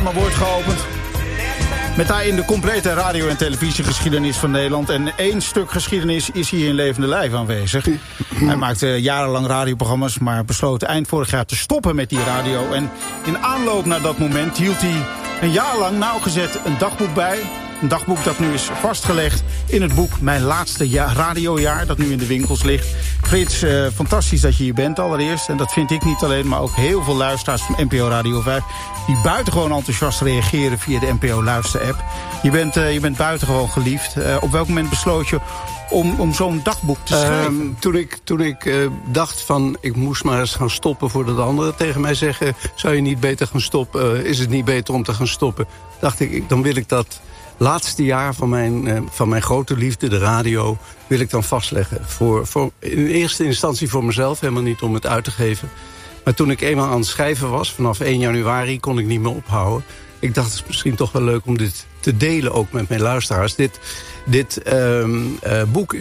Maar wordt geopend met daarin de complete radio- en televisiegeschiedenis van Nederland. En 1 stuk geschiedenis is hier in levende lijf aanwezig. Hij maakte jarenlang radioprogramma's, maar besloot eind vorig jaar te stoppen met die radio. En in aanloop naar dat moment hield hij een jaar lang nauwgezet een dagboek bij. Een dagboek dat nu is vastgelegd in het boek Mijn Laatste Radiojaar, dat nu in de winkels ligt. Frits, fantastisch dat je hier bent allereerst. En dat vind ik niet alleen, maar ook heel veel luisteraars van NPO Radio 5... die buitengewoon enthousiast reageren via de NPO Luister-app. Je bent buitengewoon geliefd. Op welk moment besloot je om zo'n dagboek te schrijven? Toen ik dacht van, ik moest maar eens gaan stoppen voordat anderen tegen mij zeggen, zou je niet beter gaan stoppen? Is het niet beter om te gaan stoppen? Dacht ik, dan wil ik dat laatste jaar van mijn grote liefde, de radio, wil ik dan vastleggen. In eerste instantie voor mezelf, helemaal niet om het uit te geven. Maar toen ik eenmaal aan het schrijven was, vanaf 1 januari, kon ik niet meer ophouden. Ik dacht, het is misschien toch wel leuk om dit te delen ook met mijn luisteraars. Dit boek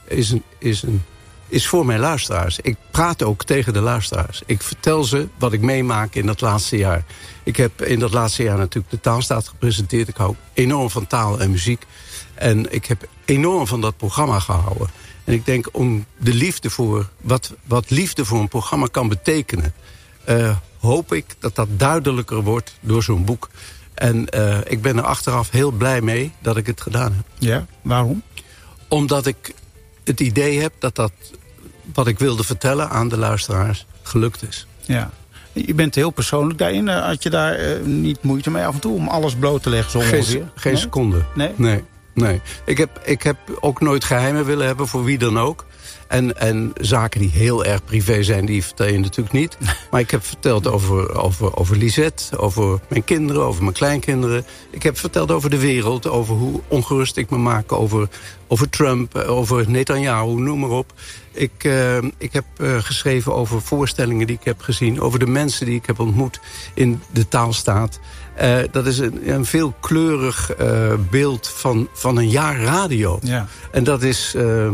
is voor mijn luisteraars. Ik praat ook tegen de luisteraars. Ik vertel ze wat ik meemaak in dat laatste jaar. Ik heb in dat laatste jaar natuurlijk de Taalstaat gepresenteerd. Ik hou enorm van taal en muziek. En ik heb enorm van dat programma gehouden. En ik denk om de liefde voor wat liefde voor een programma kan betekenen, hoop ik dat dat duidelijker wordt door zo'n boek. En ik ben er achteraf heel blij mee dat ik het gedaan heb. Ja, waarom? Omdat ik het idee heb dat wat ik wilde vertellen aan de luisteraars gelukt is. Ja. Je bent heel persoonlijk daarin. Had je daar niet moeite mee af en toe om alles bloot te leggen? Geen seconde. Nee. Ik heb ook nooit geheimen willen hebben voor wie dan ook. En zaken die heel erg privé zijn, die vertel je natuurlijk niet. Maar ik heb verteld over Lisette, over mijn kinderen, over mijn kleinkinderen. Ik heb verteld over de wereld, over hoe ongerust ik me maak, over Trump, over Netanyahu, noem maar op. Ik heb geschreven over voorstellingen die ik heb gezien, over de mensen die ik heb ontmoet in de Taalstaat. Dat is een veelkleurig beeld van een jaar radio. Ja. En dat is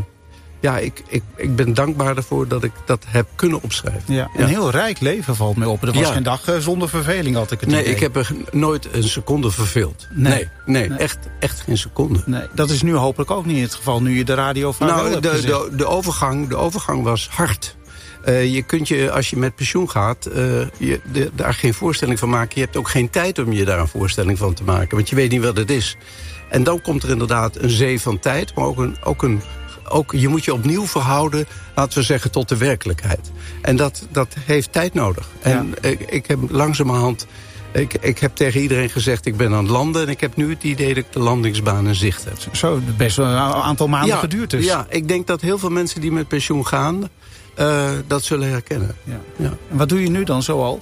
ik ben dankbaar ervoor dat ik dat heb kunnen opschrijven. Ja, een heel rijk leven valt mij op. Er was geen dag zonder verveling, had ik het idee. Nee, ik heb er nooit een seconde verveeld. Nee. Echt geen seconde. Nee, dat is nu hopelijk ook niet het geval, nu je de radio van de overgang was hard. Je kunt als je met pensioen gaat, daar geen voorstelling van maken. Je hebt ook geen tijd om je daar een voorstelling van te maken. Want je weet niet wat het is. En dan komt er inderdaad een zee van tijd, maar ook je moet je opnieuw verhouden, laten we zeggen, tot de werkelijkheid. En dat heeft tijd nodig. En ik heb langzamerhand, ik heb tegen iedereen gezegd, ik ben aan het landen, en ik heb nu het idee dat ik de landingsbaan in zicht heb. Zo, best wel een aantal maanden geduurd dus. Ja, ik denk dat heel veel mensen die met pensioen gaan, dat zullen herkennen. Ja. En wat doe je nu dan zoal?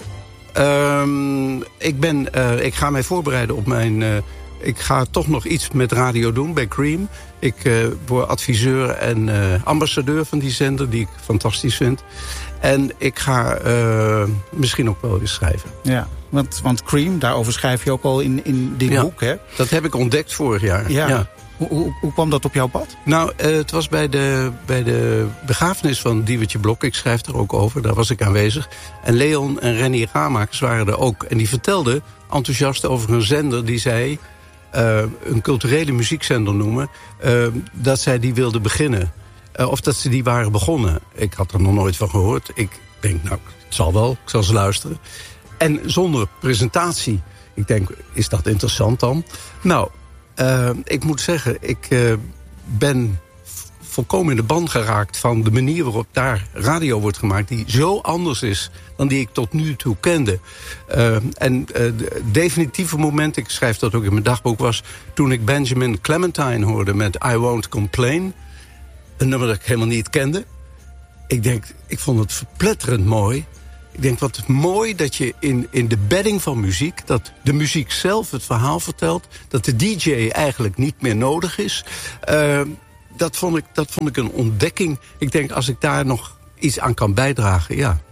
Ik ga mij voorbereiden op ik ga toch nog iets met radio doen bij Cream. Ik word adviseur en ambassadeur van die zender, die ik fantastisch vind. En ik ga misschien ook wel eens schrijven. Ja, want Cream, daarover schrijf je ook al in dit boek, hè? Dat heb ik ontdekt vorig jaar. Ja. Hoe kwam dat op jouw pad? Nou, het was bij de begrafenis van Diewertje Blok. Ik schrijf er ook over, daar was ik aanwezig. En Leon en Rennie Ramakers waren er ook. En die vertelden enthousiast over een zender die zij een culturele muziekzender noemen, dat zij die wilden beginnen. Of dat ze die waren begonnen. Ik had er nog nooit van gehoord. Ik denk, nou, het zal wel, ik zal eens luisteren. En zonder presentatie. Ik denk, is dat interessant dan? Nou, ik moet zeggen, ik ben volkomen in de ban geraakt van de manier waarop daar radio wordt gemaakt, die zo anders is dan die ik tot nu toe kende. Het definitieve moment, ik schrijf dat ook in mijn dagboek, was toen ik Benjamin Clementine hoorde met I Won't Complain. Een nummer dat ik helemaal niet kende. Ik vond het verpletterend mooi. Ik denk, wat mooi dat je in de bedding van muziek, dat de muziek zelf het verhaal vertelt, dat de DJ eigenlijk niet meer nodig is. Dat vond ik een ontdekking. Ik denk, als ik daar nog iets aan kan bijdragen, ja.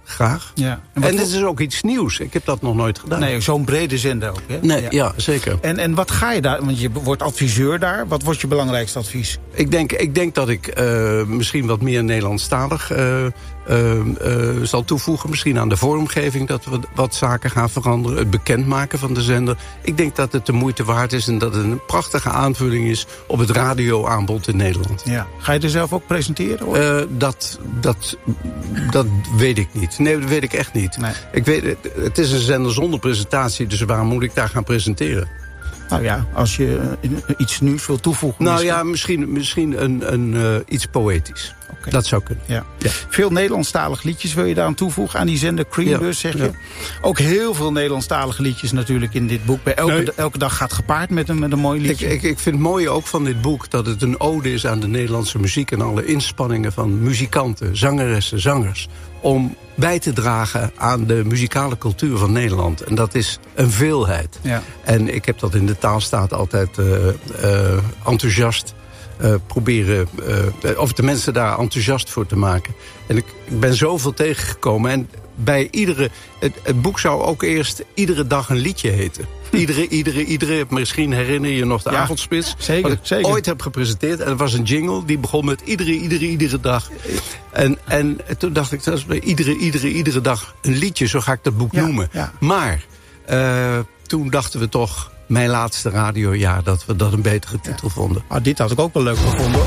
graag. Ja. En dit is ook iets nieuws. Ik heb dat nog nooit gedaan. Nee, zo'n brede zender ook. Hè? Nee, ja, zeker. En wat ga je daar? Want je wordt adviseur daar. Wat wordt je belangrijkste advies? Ik denk dat ik misschien wat meer Nederlandstalig zal toevoegen. Misschien aan de vormgeving dat we wat zaken gaan veranderen. Het bekendmaken van de zender. Ik denk dat het de moeite waard is en dat het een prachtige aanvulling is op het radioaanbod in Nederland. Ja. Ga je er zelf ook presenteren? Dat weet ik niet. Nee, dat weet ik echt niet. Nee. Ik weet, het is een zender zonder presentatie, dus waarom moet ik daar gaan presenteren? Nou ja, als je iets nieuws wil toevoegen. Nou ja, misschien iets poëtisch. Okay. Dat zou kunnen. Ja. Ja. Veel Nederlandstalige liedjes wil je daar aan toevoegen aan die zender Creambus, zeg je? Ja. Ook heel veel Nederlandstalige liedjes natuurlijk in dit boek. Bij elke dag gaat gepaard met een mooi liedje. Ik vind het mooie ook van dit boek dat het een ode is aan de Nederlandse muziek en alle inspanningen van muzikanten, zangeressen, zangers, om bij te dragen aan de muzikale cultuur van Nederland. En dat is een veelheid. Ja. En ik heb dat in de Taalstaat altijd enthousiast proberen, of de mensen daar enthousiast voor te maken. En ik ben zoveel tegengekomen. En bij het boek zou ook eerst iedere dag een liedje heten. Iedere, misschien herinner je nog de avondspits. Zeker, wat ik ooit heb gepresenteerd. En er was een jingle, die begon met iedere dag. En toen dacht ik, dat is bij iedere dag een liedje, zo ga ik dat boek noemen. Ja. Maar toen dachten we toch, mijn laatste radiojaar, dat we dat een betere titel vonden. Dit had ik ook wel leuk gevonden.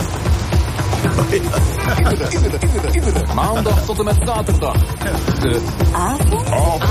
Iedere maandag tot en met zaterdag. De avond.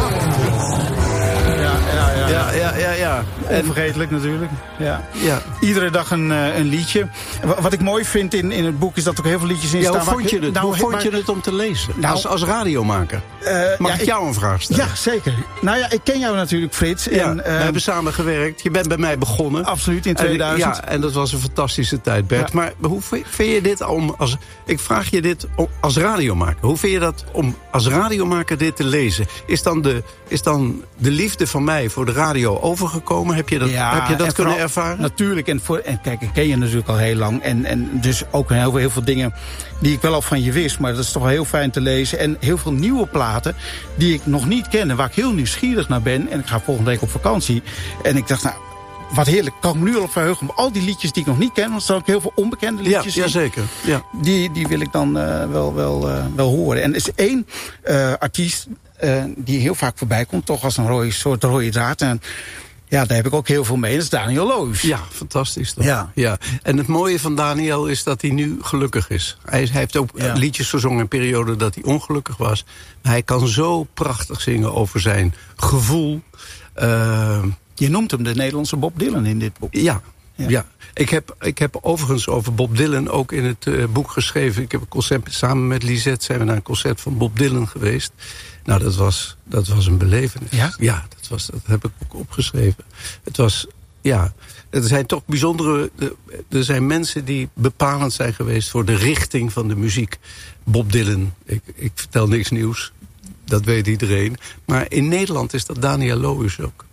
Ja. Onvergetelijk natuurlijk. Ja. Iedere dag een liedje. Wat ik mooi vind in het boek is dat er ook heel veel liedjes in staan. Hoe vond je het om te lezen? Als radiomaker? Mag ik jou een vraag stellen? Ja, zeker. Nou ja, ik ken jou natuurlijk, Frits. Ja, we hebben samen gewerkt. Je bent bij mij begonnen. Absoluut, in 2000. En dat was een fantastische tijd, Bert. Ja. Maar hoe vind je dit ik vraag je dit als radiomaker. Hoe vind je dat om als radiomaker dit te lezen? Is dan de liefde van mij voor de radio overgekomen? Heb je dat kunnen ervaren? Natuurlijk. En kijk, ik ken je natuurlijk al heel lang. En dus ook heel veel dingen die ik wel al van je wist. Maar dat is toch wel heel fijn te lezen. En heel veel nieuwe platen die ik nog niet ken. Waar ik heel nieuwsgierig naar ben. En ik ga volgende week op vakantie. En ik dacht, wat heerlijk. Kan ik me nu al op verheugen. Al die liedjes die ik nog niet ken. Want er staan ook heel veel onbekende liedjes in. Ja, zeker. Ja. Die wil ik dan wel horen. En er is één artiest die heel vaak voorbij komt. Toch als een soort rode draad. En ja, daar heb ik ook heel veel mee. Dat is Daniel Loos. Ja, fantastisch toch? Ja. En het mooie van Daniel is dat hij nu gelukkig is. Hij heeft ook liedjes gezongen in een periode dat hij ongelukkig was. Maar hij kan zo prachtig zingen over zijn gevoel. Je noemt hem de Nederlandse Bob Dylan in dit boek. Ja. Ik heb overigens over Bob Dylan ook in het boek geschreven. Ik heb een concert samen met Lisette, zijn we naar een concert van Bob Dylan geweest. Nou, dat was een belevenis. Ja, dat heb ik ook opgeschreven. Er zijn toch bijzondere. Er zijn mensen die bepalend zijn geweest voor de richting van de muziek. Bob Dylan, ik vertel niks nieuws. Dat weet iedereen. Maar in Nederland is dat Daniel Loos ook.